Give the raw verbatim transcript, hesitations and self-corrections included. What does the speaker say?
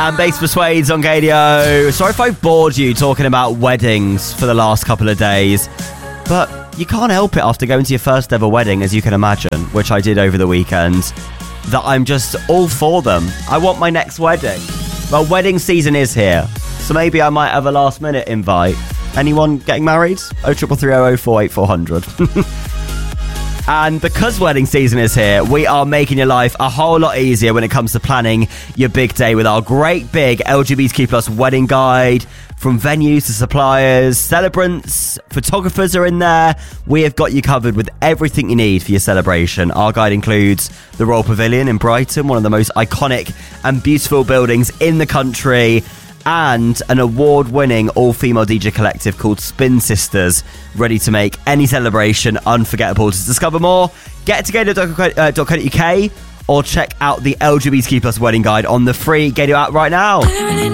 and Bass Persuades on Gadio. Sorry if I bored you talking about weddings for the last couple of days, but you can't help it after going to your first ever wedding, as you can imagine, which I did over the weekend, that I'm just all for them. I want my next wedding. Well, wedding season is here, so maybe I might have a last minute invite. Anyone getting married? oh three three three oh oh four eight four hundred. And because wedding season is here, we are making your life a whole lot easier when it comes to planning your big day with our great big L G B T Q plus wedding guide. From venues to suppliers, celebrants, photographers are in there. We have got you covered with everything you need for your celebration. Our guide includes the Royal Pavilion in Brighton, one of the most iconic and beautiful buildings in the country, and an award-winning all-female D J collective called Spin Sisters, ready to make any celebration unforgettable. To discover more, get to gadio dot co dot uk or check out the L G B T Q plus wedding guide on the free Gadio app right now.